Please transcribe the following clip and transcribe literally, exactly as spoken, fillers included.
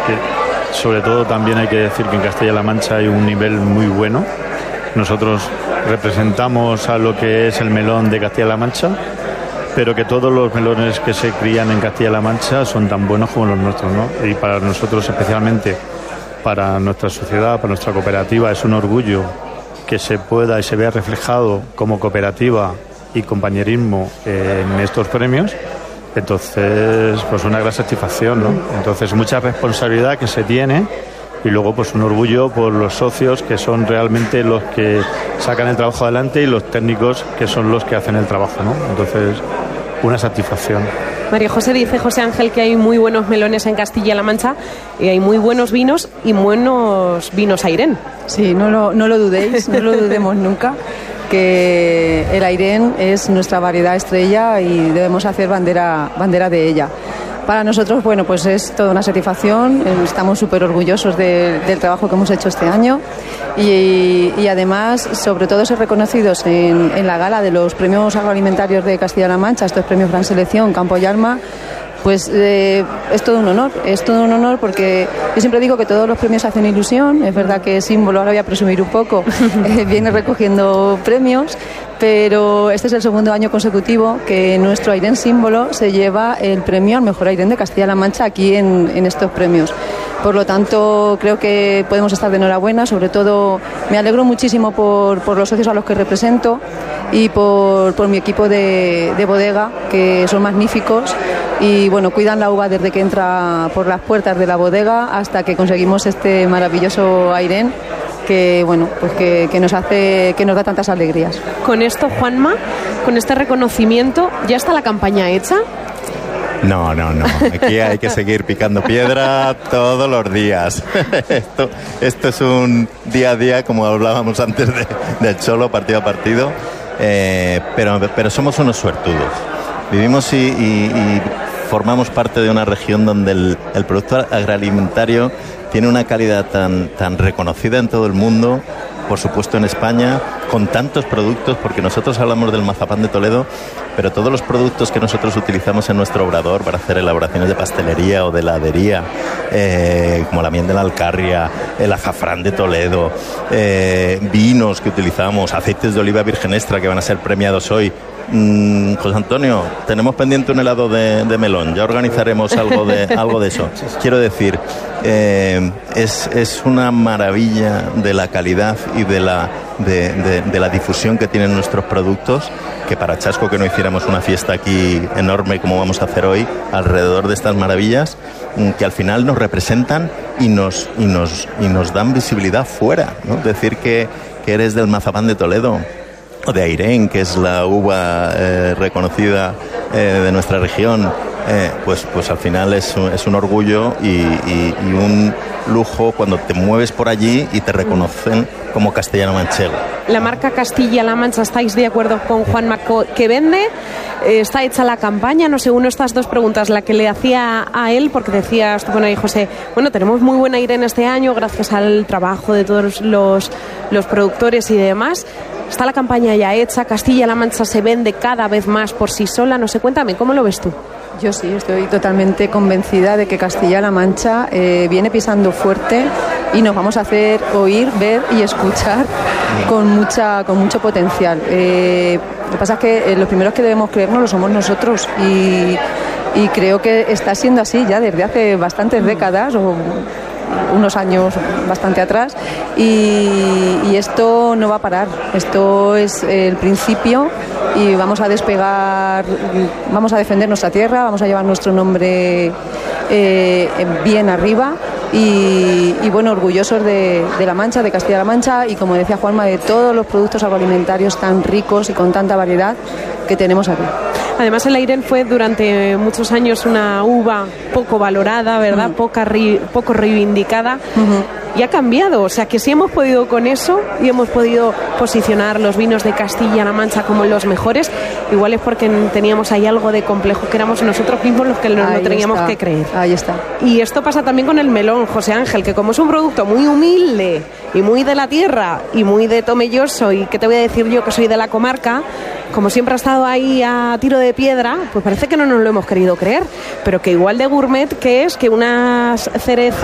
que sobre todo también hay que decir que en Castilla-La Mancha hay un nivel muy bueno. Nosotros representamos a lo que es el melón de Castilla-La Mancha, pero que todos los melones que se crían en Castilla-La Mancha son tan buenos como los nuestros, ¿no? Y para nosotros, especialmente para nuestra sociedad, para nuestra cooperativa, es un orgullo que se pueda y se vea reflejado como cooperativa y compañerismo en estos premios. Entonces, pues una gran satisfacción, ¿no? Entonces, mucha responsabilidad que se tiene y luego pues un orgullo por los socios, que son realmente los que sacan el trabajo adelante, y los técnicos, que son los que hacen el trabajo, ¿no? Entonces, una satisfacción. María José, dice José Ángel que hay muy buenos melones en Castilla-La Mancha y hay muy buenos vinos y buenos vinos Airén. Sí, no lo, no lo dudéis, no lo dudemos nunca, que el Airén es nuestra variedad estrella y debemos hacer bandera, bandera de ella. Para nosotros, bueno, pues es toda una satisfacción, estamos súper orgullosos de, del trabajo que hemos hecho este año y, y además, sobre todo, ser reconocidos en, en la gala de los premios agroalimentarios de Castilla-La Mancha, estos premios Gran Selección, Campo y Alma, pues eh, es todo un honor, es todo un honor porque yo siempre digo que todos los premios hacen ilusión. Es verdad que Símbolo, ahora voy a presumir un poco, eh, viene recogiendo premios, pero este es el segundo año consecutivo que nuestro Airén Símbolo se lleva el premio al mejor Airén de Castilla-La Mancha aquí en, en estos premios. Por lo tanto, creo que podemos estar de enhorabuena. Sobre todo, me alegro muchísimo por, por los socios a los que represento y por, por mi equipo de, de bodega, que son magníficos y bueno, cuidan la uva desde que entra por las puertas de la bodega hasta que conseguimos este maravilloso Airén, que bueno, pues que, que nos hace, que nos da tantas alegrías. Con esto, Juanma, con este reconocimiento, ¿ya está la campaña hecha? No, no, no. Aquí hay que seguir picando piedra todos los días. Esto, esto es un día a día, como hablábamos antes de, del Cholo, partido a partido. Eh, pero, pero somos unos suertudos. Vivimos y, y, y formamos parte de una región donde el, el producto agroalimentario tiene una calidad tan, tan reconocida en todo el mundo, por supuesto en España, con tantos productos, porque nosotros hablamos del mazapán de Toledo, pero todos los productos que nosotros utilizamos en nuestro obrador para hacer elaboraciones de pastelería o de heladería, eh, como la miel de la Alcarria, el azafrán de Toledo, eh, vinos que utilizamos, aceites de oliva virgen extra que van a ser premiados hoy. Mm, José Antonio, tenemos pendiente un helado de, de melón, ya organizaremos algo de, algo de eso. Quiero decir, eh, es, es una maravilla de la calidad y de la, de, de, de la difusión que tienen nuestros productos, que para chasco que no hiciéramos una fiesta aquí enorme como vamos a hacer hoy alrededor de estas maravillas, que al final nos representan y nos, y nos, y nos dan visibilidad fuera, ¿no? Decir que, que eres del mazapán de Toledo o de Airén, que es la uva eh, reconocida eh, de nuestra región, eh, pues, pues al final es un, es un orgullo y, y, y un lujo cuando te mueves por allí y te reconocen como castellano-manchego. La marca Castilla-La Mancha, ¿estáis de acuerdo con Juanma que vende? Eh, ¿Está hecha la campaña? No sé, uno de estas dos preguntas, la que le hacía a él, porque decía, bueno, ahí José, bueno, tenemos muy buena Airén este año gracias al trabajo de todos los, los productores y demás. ¿Está la campaña ya hecha? ¿Castilla-La Mancha se vende cada vez más por sí sola? No sé, cuéntame, ¿cómo lo ves tú? Yo sí, estoy totalmente convencida de que Castilla-La Mancha eh, viene pisando fuerte y nos vamos a hacer oír, ver y escuchar con mucha, con mucho potencial. Eh, lo que pasa es que eh, los primeros que debemos creernos lo somos nosotros y, y creo que está siendo así ya desde hace bastantes décadas o unos años bastante atrás y, y esto no va a parar. Esto es el principio y vamos a despegar, vamos a defender nuestra tierra, vamos a llevar nuestro nombre eh, bien arriba y, y bueno, orgullosos de, de La Mancha, de Castilla-La Mancha y, como decía Juanma, de todos los productos agroalimentarios tan ricos y con tanta variedad que tenemos aquí. Además, el Airén fue durante muchos años una uva poco valorada, ¿verdad? Uh-huh. Poca, poco reivindicada. Uh-huh. Y ha cambiado, o sea que si hemos podido con eso y hemos podido posicionar los vinos de Castilla-La Mancha como los mejores, igual es porque teníamos ahí algo de complejo, que éramos nosotros mismos los que nos lo teníamos está. que creer. Ahí está. Y esto pasa también con el melón, José Ángel, que como es un producto muy humilde y muy de la tierra y muy de Tomelloso, y que te voy a decir yo que soy de la comarca, como siempre ha estado ahí a tiro de piedra, pues parece que no nos lo hemos querido creer, pero que igual de gourmet que es que unas cerezas